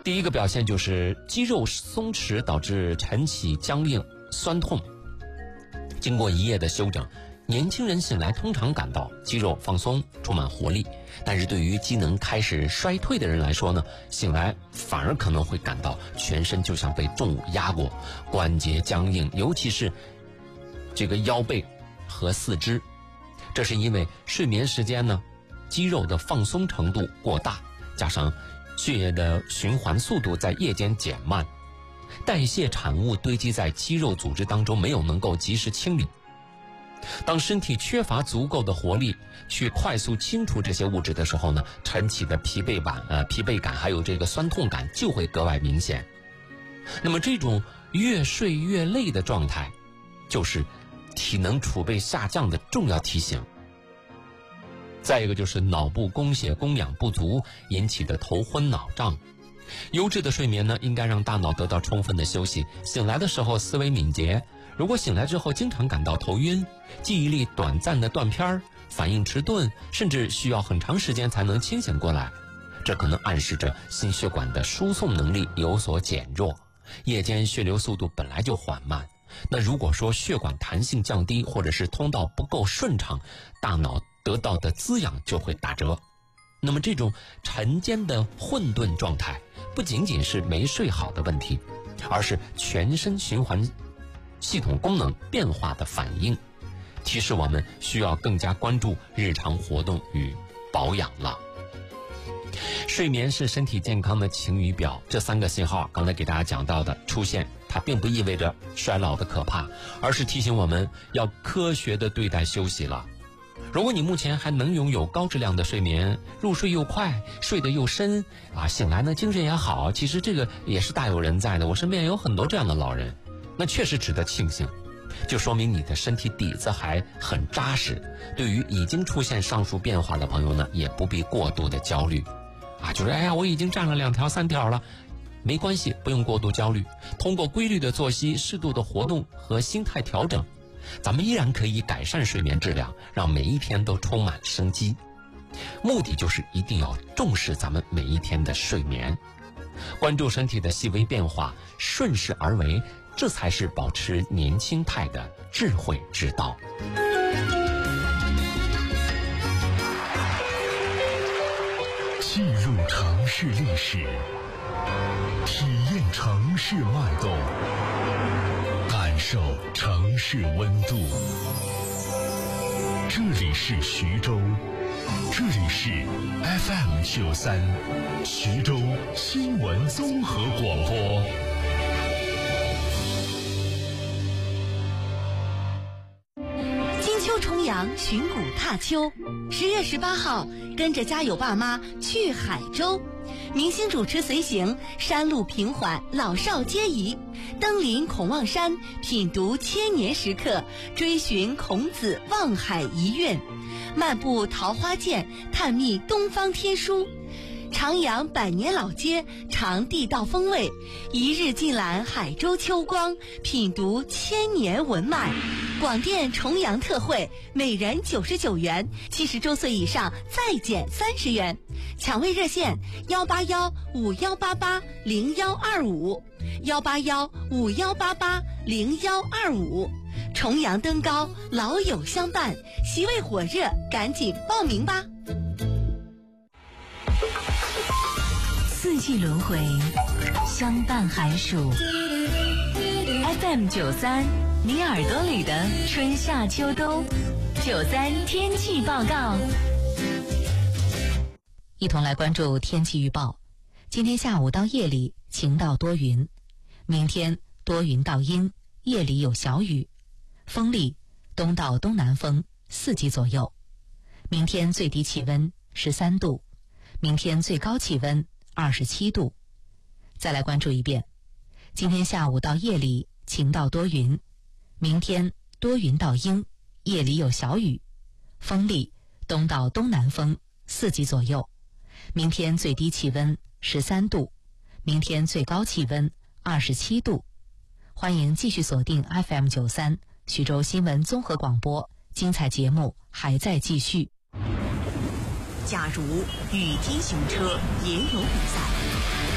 第一个表现就是肌肉松弛导致晨起僵硬酸痛。经过一夜的休整，年轻人醒来通常感到肌肉放松，充满活力，但是对于机能开始衰退的人来说呢，醒来反而可能会感到全身就像被重物压过，关节僵硬，尤其是这个腰背和四肢。这是因为睡眠时间呢，肌肉的放松程度过大，加上血液的循环速度在夜间减慢，代谢产物堆积在肌肉组织当中，没有能够及时清理。当身体缺乏足够的活力去快速清除这些物质的时候呢，晨起的疲惫感还有这个酸痛感就会格外明显。那么这种越睡越累的状态，就是体能储备下降的重要提醒。再一个就是脑部供血供氧不足引起的头昏脑胀。优质的睡眠呢，应该让大脑得到充分的休息，醒来的时候思维敏捷。如果醒来之后经常感到头晕，记忆力短暂的断片，反应迟钝，甚至需要很长时间才能清醒过来，这可能暗示着心血管的输送能力有所减弱。夜间血流速度本来就缓慢，那如果说血管弹性降低，或者是通道不够顺畅，大脑得到的滋养就会打折。那么这种晨间的混沌状态不仅仅是没睡好的问题，而是全身循环系统功能变化的反应，提示我们需要更加关注日常活动与保养了。睡眠是身体健康的晴雨表，这三个信号刚才给大家讲到的出现，它并不意味着衰老的可怕，而是提醒我们要科学的对待休息了。如果你目前还能拥有高质量的睡眠，入睡又快，睡得又深醒来呢精神也好，其实这个也是大有人在的，我身边有很多这样的老人，那确实值得庆幸，就说明你的身体底子还很扎实。对于已经出现上述变化的朋友呢，也不必过度的焦虑就是我已经占了2条3条了，没关系，不用过度焦虑。通过规律的作息、适度的活动和心态调整，咱们依然可以改善睡眠质量，让每一天都充满生机。目的就是一定要重视咱们每一天的睡眠，关注身体的细微变化，顺势而为，这才是保持年轻态的智慧之道。 记录城市历史，体验城市脉动，感受城市温度。这里是徐州，这里是 FM93 徐州新闻综合广播。 重阳寻古踏秋，10月18号，跟着家有爸妈去海州，明星主持随行，山路平缓，老少皆宜。登临孔望山，品读千年石刻，追寻孔子望海遗韵，漫步桃花涧，探秘东方天书。徜徉百年老街，尝地道风味，一日尽览海州秋光，品读千年文脉。广电重阳特惠，每人99元，70周岁以上再减30元。抢位热线18151880125，18151880125。重阳登高，老友相伴，席位火热，赶紧报名吧。 四季轮回，相伴寒暑。FM93，你耳朵里的春夏秋冬。93天气报告，一同来关注天气预报。今天下午到夜里晴到多云，明天多云到阴，夜里有小雨，风力东到东南风4级左右。明天最低气温13度，明天最高气温27度。再来关注一遍，今天下午到夜里晴到多云，明天多云到阴，夜里有小雨，风力东到东南风4级左右。明天最低气温13度，明天最高气温27度。欢迎继续锁定 FM93 徐州新闻综合广播，精彩节目还在继续。 假如雨天行车也有比赛，